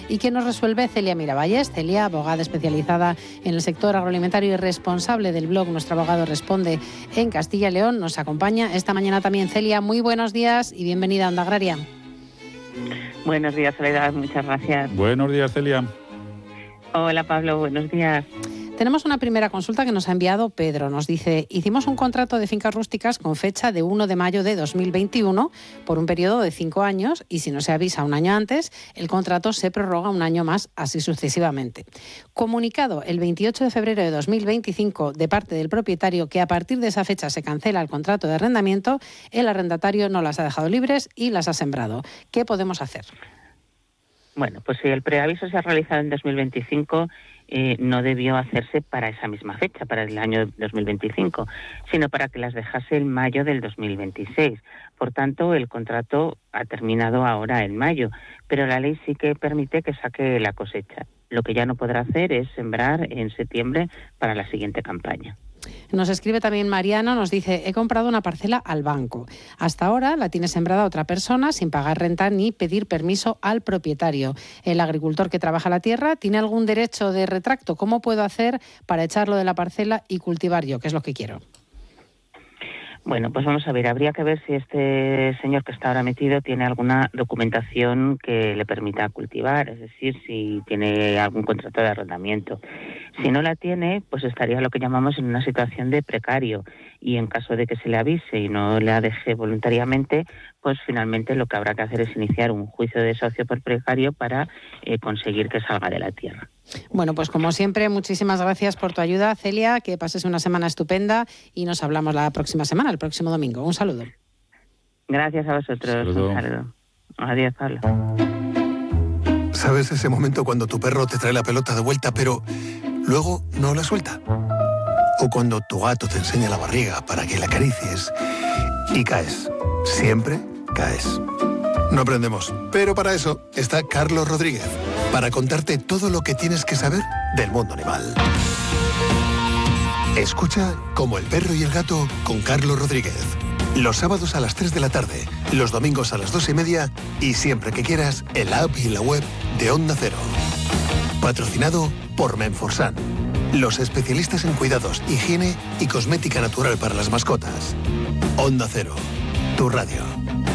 y que nos resuelve Celia Miravalles. Celia, abogada especializada en el sector agroalimentario y responsable del blog Nuestro Abogado Responde en Castilla y León, nos acompaña esta mañana también. Celia, muy buenos días y bienvenida a Onda Agraria. Buenos días, Soledad, muchas gracias. Buenos días, Celia. Hola, Pablo, buenos días. Tenemos una primera consulta que nos ha enviado Pedro. Nos dice: hicimos un contrato de fincas rústicas con fecha de 1 de mayo de 2021 por un periodo de 5 años y si no se avisa un año antes, el contrato se prorroga un año más, así sucesivamente. Comunicado el 28 de febrero de 2025 de parte del propietario que a partir de esa fecha se cancela el contrato de arrendamiento, el arrendatario no las ha dejado libres y las ha sembrado. ¿Qué podemos hacer? Bueno, pues si el preaviso se ha realizado en 2025, no debió hacerse para esa misma fecha, para el año 2025, sino para que las dejase en mayo del 2026. Por tanto, el contrato ha terminado ahora en mayo, pero la ley sí que permite que saque la cosecha. Lo que ya no podrá hacer es sembrar en septiembre para la siguiente campaña. Nos escribe también Mariano, nos dice: he comprado una parcela al banco. Hasta ahora la tiene sembrada otra persona sin pagar renta ni pedir permiso al propietario. El agricultor que trabaja la tierra tiene algún derecho de retracto. ¿Cómo puedo hacer para echarlo de la parcela y cultivar yo, que es lo que quiero? Bueno, pues vamos a ver, habría que ver si este señor que está ahora metido tiene alguna documentación que le permita cultivar, es decir, si tiene algún contrato de arrendamiento. Si no la tiene, pues estaría lo que llamamos en una situación de precario y en caso de que se le avise y no la deje voluntariamente, pues finalmente lo que habrá que hacer es iniciar un juicio de desahucio por precario para conseguir que salga de la tierra. Bueno, pues como siempre, muchísimas gracias por tu ayuda, Celia, que pases una semana estupenda y nos hablamos la próxima semana, el próximo domingo. Un saludo. Gracias a vosotros. Un saludo. Adiós, Pablo. ¿Sabes ese momento cuando tu perro te trae la pelota de vuelta, pero luego no la suelta? O cuando tu gato te enseña la barriga para que la acaricies y caes. Siempre caes. No aprendemos, pero para eso está Carlos Rodríguez, para contarte todo lo que tienes que saber del mundo animal. Escucha Como el perro y el gato con Carlos Rodríguez. Los sábados a las 3 de la tarde, los domingos a las 2:30 y siempre que quieras en la app y en la web de Onda Cero. Patrocinado por Menforsan, los especialistas en cuidados, higiene y cosmética natural para las mascotas. Onda Cero, tu radio.